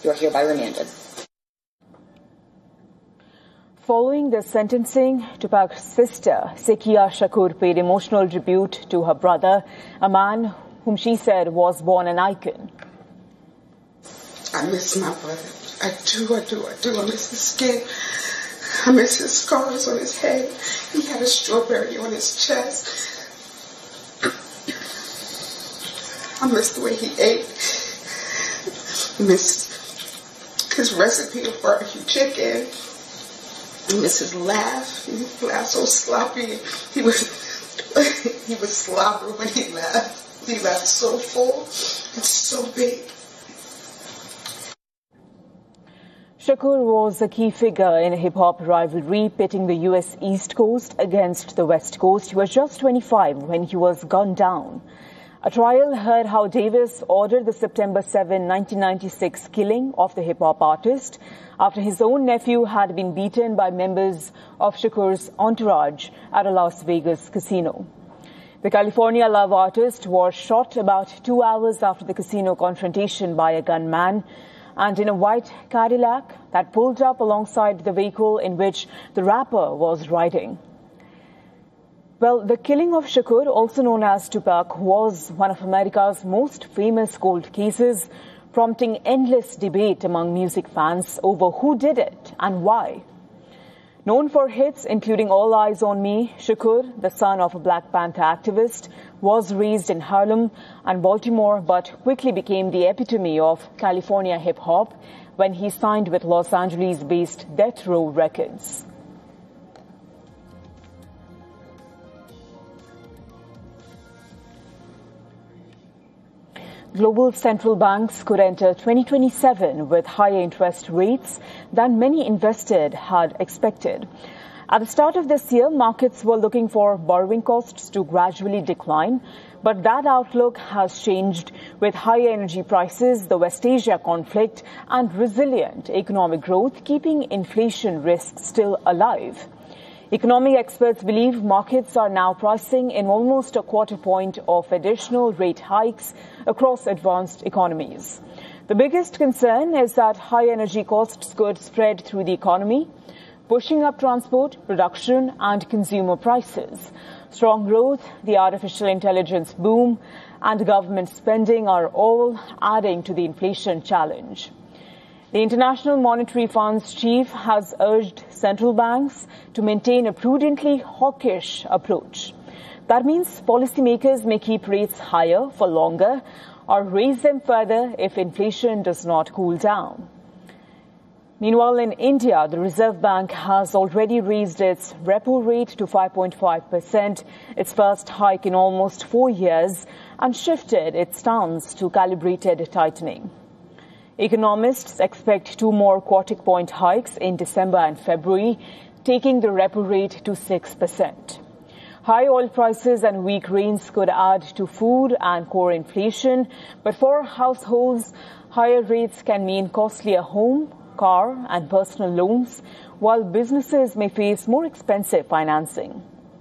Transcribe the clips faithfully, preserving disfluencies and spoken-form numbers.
You are hereby remanded. Following the sentencing, Tupac's sister, Sekia Shakur, paid emotional tribute to her brother, a man whom she said was born an icon. I miss my brother. I do, I do, I do. I miss his skin. I miss his scars on his head. He had a strawberry on his chest. I miss the way he ate. I miss his recipe of barbecue chicken. I miss his laugh. He laughed so sloppy. He was he was slobber when he laughed. He laughed so full and so big. Shakur was a key figure in a hip-hop rivalry pitting the U S East Coast against the West Coast. He was just twenty-five when he was gunned down. A trial heard how Davis ordered the September seventh, nineteen ninety-six killing of the hip-hop artist after his own nephew had been beaten by members of Shakur's entourage at a Las Vegas casino. The California love artist was shot about two hours after the casino confrontation by a gunman, and in a white Cadillac that pulled up alongside the vehicle in which the rapper was riding. Well, the killing of Shakur, also known as Tupac, was one of America's most famous cold cases, prompting endless debate among music fans over who did it and why. Known for hits including All Eyes on Me, Shakur, the son of a Black Panther activist, was raised in Harlem and Baltimore but quickly became the epitome of California hip-hop when he signed with Los Angeles-based Death Row Records. Global central banks could enter twenty twenty-seven with higher interest rates than many invested had expected. At the start of this year, markets were looking for borrowing costs to gradually decline, but that outlook has changed with higher energy prices, the West Asia conflict, and resilient economic growth keeping inflation risks still alive. Economic experts believe markets are now pricing in almost a quarter point of additional rate hikes across advanced economies. The biggest concern is that high energy costs could spread through the economy, pushing up transport, production, and consumer prices. Strong growth, the artificial intelligence boom, and government spending are all adding to the inflation challenge. The International Monetary Fund's chief has urged central banks to maintain a prudently hawkish approach. That means policymakers may keep rates higher for longer or raise them further if inflation does not cool down. Meanwhile, in India, the Reserve Bank has already raised its repo rate to five point five percent, its first hike in almost four years, and shifted its stance to calibrated tightening. Economists expect two more quarter point hikes in December and February, taking the repo rate to six percent. High oil prices and weak rains could add to food and core inflation, but for households, higher rates can mean costlier home, car, and personal loans, while businesses may face more expensive financing.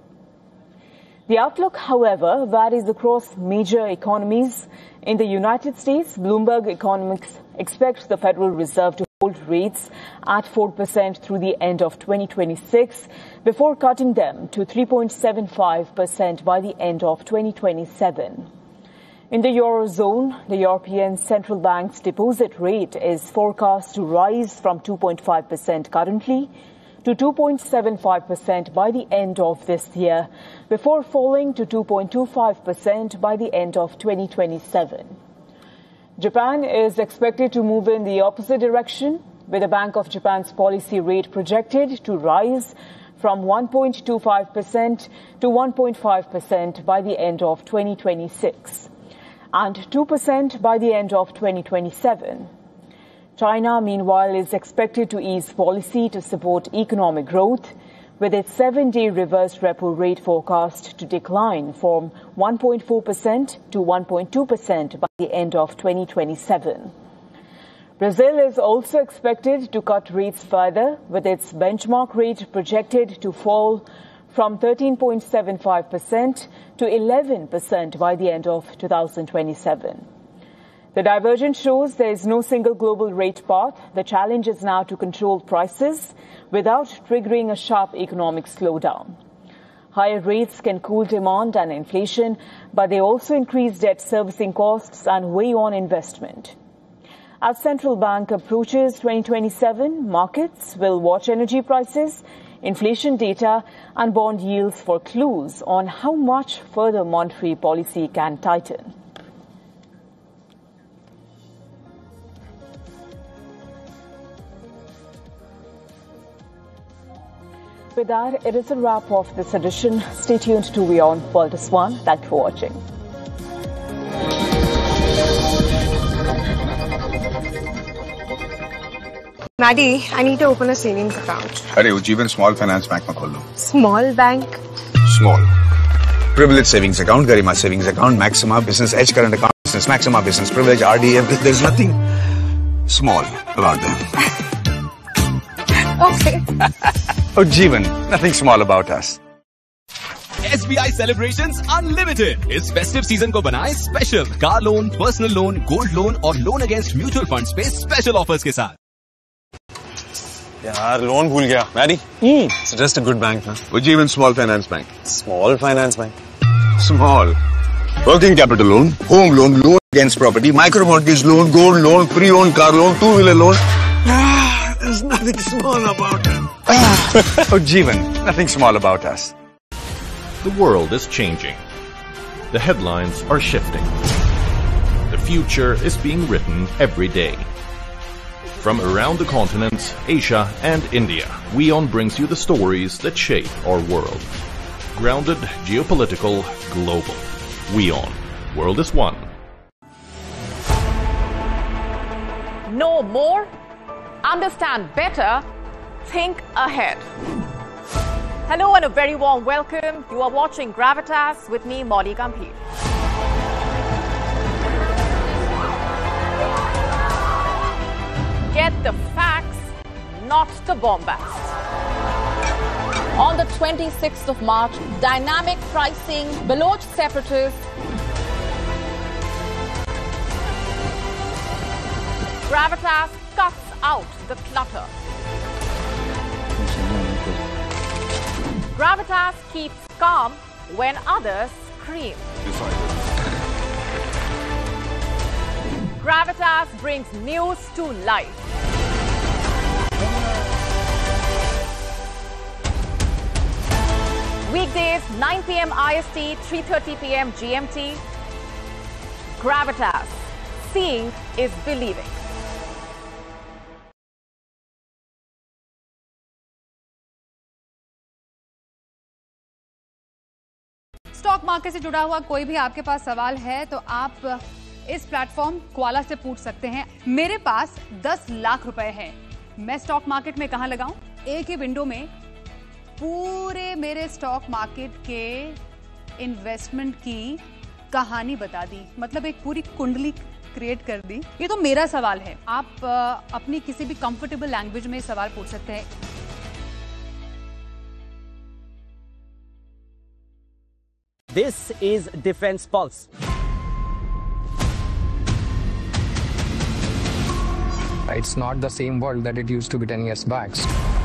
The outlook, however, varies across major economies. In the United States, Bloomberg Economics expects the Federal Reserve to hold rates at four percent through the end of twenty twenty-six before cutting them to three point seven five percent by the end of twenty twenty-seven. In the Eurozone, the European Central Bank's deposit rate is forecast to rise from two point five percent currently to two point seven five percent by the end of this year, before falling to two point two five percent by the end of twenty twenty-seven. Japan is expected to move in the opposite direction, with the Bank of Japan's policy rate projected to rise from one point two five percent to one point five percent by the end of twenty twenty-six, and two percent by the end of twenty twenty-seven. China, meanwhile, is expected to ease policy to support economic growth, with its seven-day reverse repo rate forecast to decline from one point four percent to one point two percent by the end of twenty twenty-seven. Brazil is also expected to cut rates further, with its benchmark rate projected to fall from thirteen point seven five percent to eleven percent by the end of two thousand twenty-seven. The divergence shows there is no single global rate path. The challenge is now to control prices without triggering a sharp economic slowdown. Higher rates can cool demand and inflation, but they also increase debt servicing costs and weigh on investment. As central bank approaches twenty twenty-seven, markets will watch energy prices, inflation data and bond yields for clues on how much further monetary policy can tighten. With that, it is a wrap of this edition. Stay tuned to Beyond World is One. Thanks for watching. Maddie, I need to open a savings account. अरे Ujjivan Small Finance Bank में खोल लो. Small bank? Small. Privilege savings account, Garima savings account, Maxima Business Edge current account, Business Maxima Business Privilege, R D F. There's nothing small about them. Okay. Ujjivan, nothing small about us. S B I Celebrations Unlimited इस festive season को बनाए special. Car loan, personal loan, gold loan और loan against mutual funds पे special offers के साथ. यार loan भूल गया. Maddie, it's just a good bank ना. Ujjivan Small Finance Bank. Small finance bank. Small. Working capital loan, home loan, loan against property, micro mortgage loan, gold loan, pre-owned car loan, two-wheeler loan. Ah, there's nothing small about them. Ujjivan, nothing small about us. The world is changing. The headlines are shifting. The future is being written every day. From around the continents, Asia and India, WION brings you the stories that shape our world. Grounded, geopolitical, global. WION. World is one. Know more, understand better, think ahead. Hello and a very warm welcome. You are watching Gravitas with me, Molly Gambhir. Get the facts, not the bombast. On the twenty-sixth of March, dynamic pricing, Baloch separatists, Gravitas cuts out the clutter. Gravitas keeps calm when others scream. Gravitas brings news to life. Weekdays, nine p m I S T, three thirty p m G M T. Gravitas. Seeing is believing. Stock market से जुड़ा हुआ कोई भी आपके पास सवाल है तो आप इस प्लेटफॉर्म क्वाला से पूछ सकते हैं. मेरे पास दस लाख रुपए हैं. मैं स्टॉक मार्केट में कहां लगाऊं? एक ही विंडो में पूरे मेरे स्टॉक मार्केट के इन्वेस्टमेंट की कहानी बता दी. मतलब एक पूरी कुंडली क्रिएट कर दी. ये तो मेरा सवाल है. आप अपनी किसी भी कंफर्टेबल लैंग्वेज में सवाल पूछ सकते हैं. This is Defense Pulse. It's not the same world that it used to be ten years back.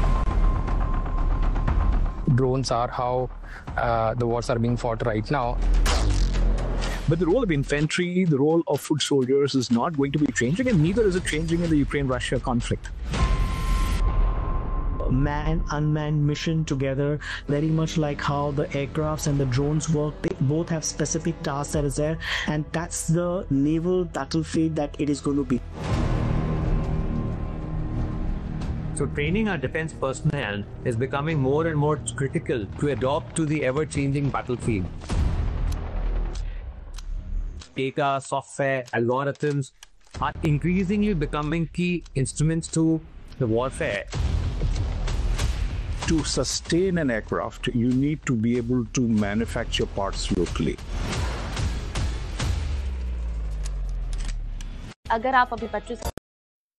Drones are how uh, the wars are being fought right now. But the role of infantry, the role of foot soldiers is not going to be changing, and neither is it changing in the Ukraine-Russia conflict. Man unmanned mission together, very much like how the aircrafts and the drones work. They both have specific tasks that is there, and that's the naval battlefield that it is going to be. So training our defense personnel is becoming more and more critical to adapt to the ever-changing battlefield. Data, software, algorithms are increasingly becoming key instruments to the warfare. To sustain an aircraft, you need to be able to manufacture parts locally. अगर आप अभी पच्चीस